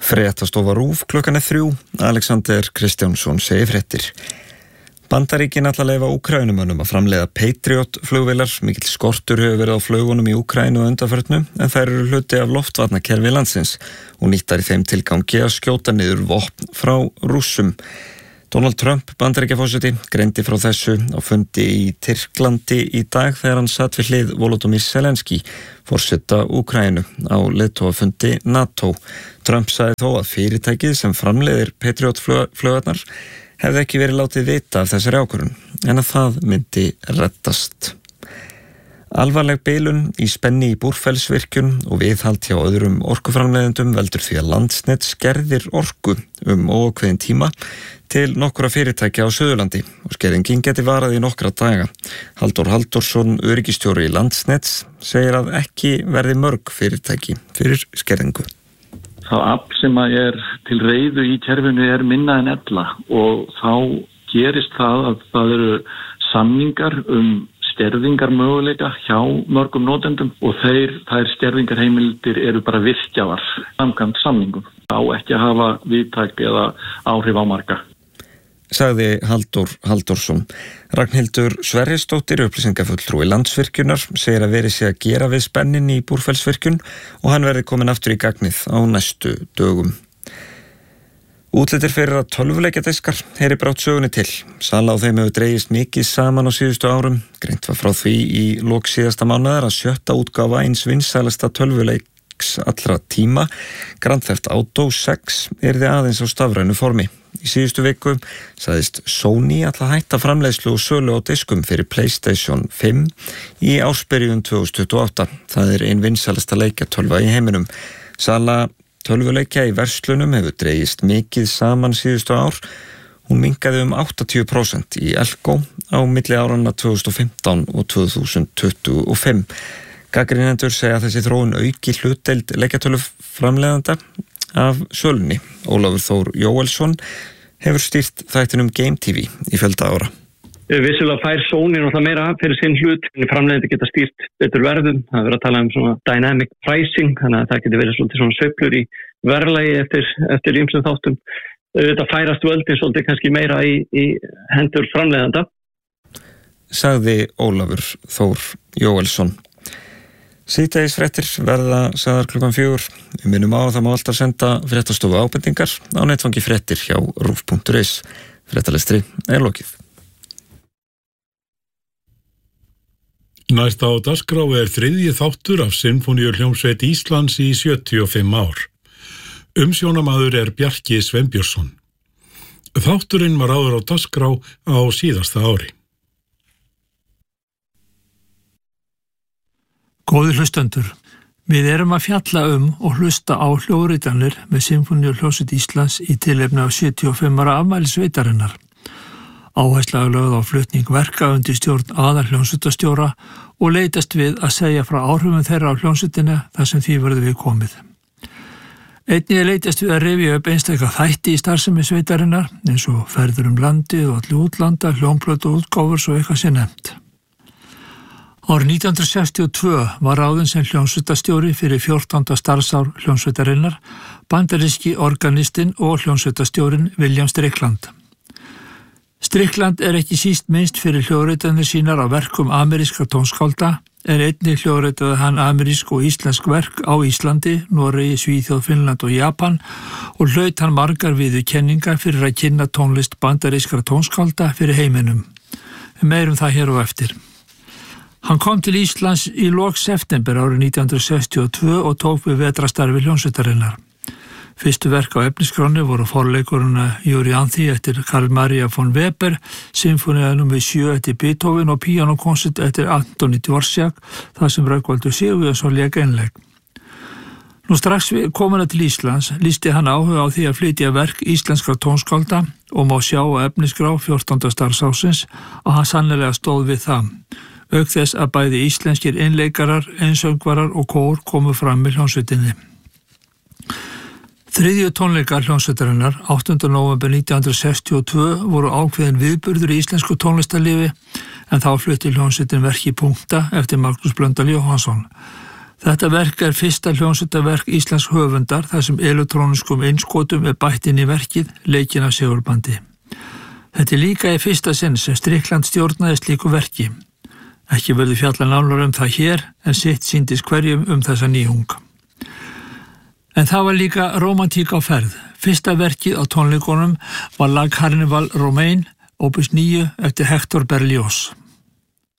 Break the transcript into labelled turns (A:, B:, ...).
A: Fréttastofa RÚV klukkan 3, Alexander Kristjánsson segir fréttir. Bandaríkin ætla að leyfa Úkrænumönnum að framleiða Patriot flugvélar. Mikill skortur hefur verið á flugunum í Úkrænu og undanförnu, en þær eru hluti af loftvarnakerfi landsins og nýttar í þeim tilgangi að skjóta niður vopn frá Rússum. Donald Trump, Bandaríkjaforseti, greindi frá þessu á fundi í Tyrklandi í dag þegar hann satt við hlið Volodymyr Zelenský, forseta Úkraínu, á leiðtogafundi NATO. Trump sagði þó að fyrirtækið sem framleiðir Patriot flugvélarnar hefði ekki verið látið vita af þessari ákvörðun, en að það myndi reddast. Alvarleg bilun í spenni í Búrfellsvirkjun og viðhald hjá öðrum orkuframleiðendum veldur því að Landsnet skerðir orku óákveðinn tíma til nokkura fyrirtækja á Suðurlandi og skerðingin geti varað í nokkra daga. Halldór Halldórsson, öryggistjóri í Landsnets, segir að ekki verði mörg fyrirtæki fyrir skerðingu.
B: Það afl sem er til reiðu í kerfinu minna en ella og þá gerist það að það eru samningar skerðingar möguleika hjá mörgum notendum og þær skerðingarheimildir eru bara virkjaðar samkvæmt samningum. Á ekki að hafa víðtæk eða áhrif á marga.
A: Sagði Halldór Halldórsson. Ragnhildur Sverrisdóttir, upplýsingafulltrúi Landsvirkjunar, segir að verið sé að gera við spennin í Búrfellsvirkjun og hann verði komin aftur í gagnið á næstu dögum. Útlitir fyrir að tölvuleikjadiskar heyri brátt sögunni til. Sala á þeim hefur dregist mikið saman á síðustu árum. Greint var frá því í lok síðasta mánaðar að 7. útgáfa eins vinsælasta tölvuleiks allra tíma, Grand Theft Auto 6, yrði aðeins á stafrænu formi. Í síðustu viku sagðist Sony ætla að hætta framleiðslu og sölu á diskum fyrir PlayStation 5 í ársbyrjun 2028. Það ein vinsælasta leikjatölva í heiminum. Sala tölvuleikja í verslunum hefur dregist mikið saman síðustu ár. Hún minnkaði 80% í Elko á milli áranna 2015 og 2025. Gagnrýnendur segja að þessi þróun auki hlutdeild leikjatölvuframleiðanda af sölunni. Ólafur Þór Jóelsson hefur stýrt þættinum Game TV í fjölda ára.
C: Vissulega fær Sony náttúrulega meira fyrir sinn hlut. Framleiðandi geta stýrt betur verðum. Það er verið að tala svona dynamic pricing, þannig að það getur verið svolítið svona sveiflur í verðlagi eftir ýmsum þáttum. Þetta færast völdin svolítið kannski meira í hendur framleiðanda.
A: Sagði Ólafur Þór Jóelsson. Síðdegisfréttir verða sagðar klukkan 4. Við minnum á að það má alltaf senda fréttastofu ábendingar á netfangi fréttir hjá rúv.is. Fréttalestri lokið.
D: Næst á dagskrá þriðji þáttur af Sinfóníuhljómsveit Íslands í 75 ár. Umsjónamaður Bjarki Sveinbjörnsson. Þátturinn var áður á dagskrá á síðasta ári.
E: Góðir hlustendur, við erum að fjalla og hlusta á hljóðritanir með Sinfóníuhljómsveit Íslands í tilefni af 75 ára afmælis sveitarinnar. Áhersla lögð á flutning verka undir stjórn aðalhljómsveitastjóra og leitast við að segja frá áhrifum þeirra á hljómsveitina þar sem því verður við komið. Einnig leitast við að rifja upp einstaka þætti í starfsemi sveitarinnar eins og ferður landið og allir útlanda, hljómplötu og útgáfur svo eitthvað sé nefnt. Árið 1962 var ráðinn sem hljómsveitastjóri fyrir 14. starfsár hljómsveitarinnar bandaríski organistinn og hljómsveitastjórin William Strickland. Strickland ekki síst minnst fyrir hljóðritanir sínar á verkum amerískra tónskálda, einnig hljóðritaði hann amerísk og íslensk verk á Íslandi, Noregi, Svíþjóð, Finnland og Japan og hlaut hann margar viðurkenningar fyrir að kynna tónlist bandarískra tónskálda fyrir heiminum. Meirum það hér og eftir. Hann kom til Íslands í lok september árið 1962 og tók við vetrastarfi hljómsveitarinnar. Fyrstu verk á efnisskráni voru forleikurinn Júrianthi eftir Karl Maria von Weber, Sinfónía nr. 7 eftir Beethoven og píanókonsert eftir Antoni Dvorak, þar sem Rögnvaldur Sigurjónsson lék einleik. Nú strax við komuna til Íslands lýsti hann áhuga á því að flytja verk íslenskra tónskálda og má sjá á efniskrá 14. starfsársins að hann sannlega stóð við það. Auk þess að bæði íslenskir einleikarar, einsöngvarar og kór komu fram með hljómsveitinni. Þriðju tónleikar hljómsveitarinnar 8. nóvember 1962 voru ákveðin viðburður í íslensku tónlistarlífi en þá flutti hljómsveitin verki Punkta eftir Magnús Blöndal Jóhannsson. Þetta verk fyrsta hljómsveitaverk íslensk höfundar þar sem elektróniskum innskotum bætt inn í verkið leikinn af segurbandi. Þetta líka í fyrsta sinn sem Strickland stjórnaði slíku verki. Ekki verður fjalla nánar það hér en sitt sýndist hverjum þessa nýjung. En það var líka rómantík á ferð. Fyrsta verkið á tónleikunum var lag Carnival Romain, opus 9 eftir Hector Berlioz.